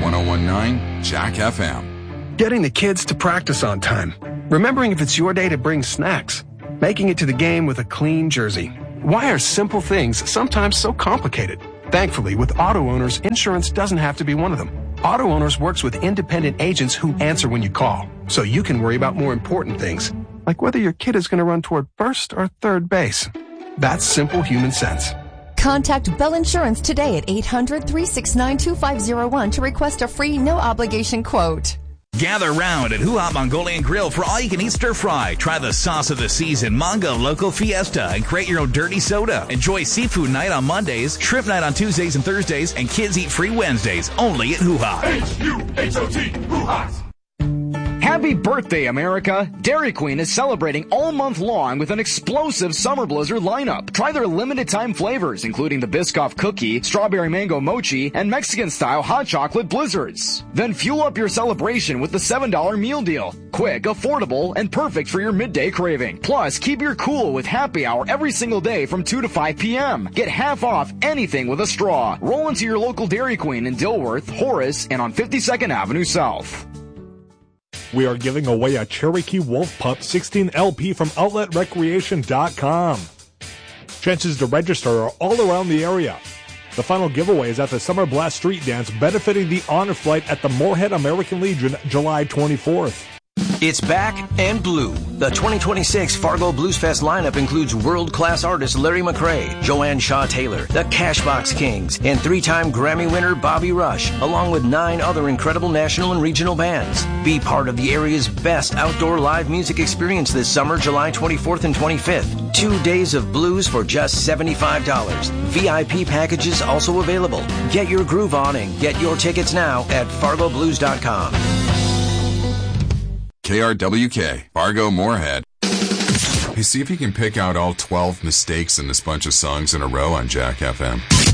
1019 Jack FM. Getting the kids to practice on time. Remembering if it's your day to bring snacks. Making it to the game with a clean jersey. Why are simple things sometimes so complicated? Thankfully, with Auto Owners, insurance doesn't have to be one of them. Auto Owners works with independent agents who answer when you call, so you can worry about more important things, like whether your kid is going to run toward first or third base. That's simple human sense. Contact Bell Insurance today at 800-369-2501 to request a free, no-obligation quote. Gather round at Hoo Hop Mongolian Grill for all-you-can-eat stir-fry. Try the sauce of the season, Mango Loco Fiesta, and create your own dirty soda. Enjoy seafood night on Mondays, shrimp night on Tuesdays and Thursdays, and kids eat free Wednesdays, only at Hoo Hop. H-U-H-O-T, Hoo Hop. Happy birthday, America! Dairy Queen is celebrating all month long with an explosive Summer Blizzard lineup. Try their limited-time flavors, including the Biscoff Cookie, Strawberry Mango Mochi, and Mexican-style Hot Chocolate Blizzards. Then fuel up your celebration with the $7 meal deal. Quick, affordable, and perfect for your midday craving. Plus, keep your cool with happy hour every single day from 2 to 5 p.m. Get half off anything with a straw. Roll into your local Dairy Queen in Dilworth, Horace, and on 52nd Avenue South. We are giving away a Cherokee Wolf Pup 16 LP from OutletRecreation.com. Chances to register are all around the area. The final giveaway is at the Summer Blast Street Dance benefiting the Honor Flight at the Moorhead American Legion July 24th. It's back and blue. The 2026 Fargo Blues Fest lineup includes world-class artists Larry McRae, Joanne Shaw Taylor, the Cashbox Kings, and three-time Grammy winner Bobby Rush, along with 9 other incredible national and regional bands. Be part of the area's best outdoor live music experience this summer, July 24th and 25th. 2 days of blues for just $75. VIP packages also available. Get your groove on and get your tickets now at FargoBlues.com. KRWK, Fargo Moorhead. Hey, see if you can pick out all 12 mistakes in this bunch of songs in a row on Jack FM.